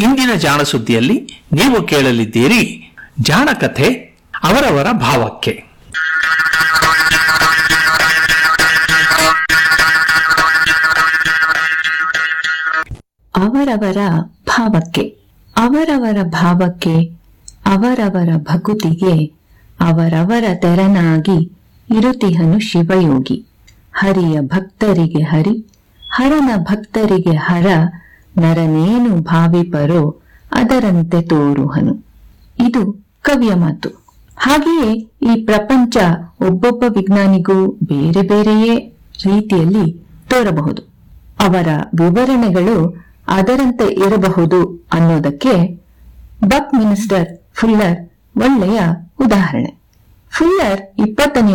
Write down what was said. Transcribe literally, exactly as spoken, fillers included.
ಇಂದಿನ ಜಾಣ ಸುದ್ದಿಯಲ್ಲಿ ನೀವು ಕೇಳಲಿದ್ದೀರಿ ಜಾಣ ಕಥೆ ಅವರವರ ಭಾವಕ್ಕೆ. ಅವರವರ ಭಾವಕ್ಕೆ ಅವರವರ ಭಾವಕ್ಕೆ ಅವರವರ ಭಕುತಿಗೆ ಅವರವರ ತೆರನಾಗಿ ಇರುತಿಹನು ಶಿವಯೋಗಿ. ಹರಿಯ ಭಕ್ತರಿಗೆ ಹರಿ, ಹರನ ಭಕ್ತರಿಗೆ ಹರ, ನರನೇನು ಭಾವಿಪರೋ ಅದರಂತೆ ತೋರುಹನು. ಇದು ಕವಿಯ ಮಾತು. ಹಾಗೆಯೇ ಈ ಪ್ರಪಂಚ ಒಬ್ಬೊಬ್ಬ ವಿಜ್ಞಾನಿಗೂ ಬೇರೆ ಬೇರೆಯೇ ರೀತಿಯಲ್ಲಿ ತೋರಬಹುದು. ಅವರ ವಿವರಣೆಗಳು ಅದರಂತೆ ಇರಬಹುದು ಅನ್ನೋದಕ್ಕೆ ಬಕ್ ಮಿನಿಸ್ಟರ್ ಫುಲ್ಲರ್ ಒಳ್ಳೆಯ ಉದಾಹರಣೆ. ಫುಲ್ಲರ್ ಇಪ್ಪತ್ತನೆಯ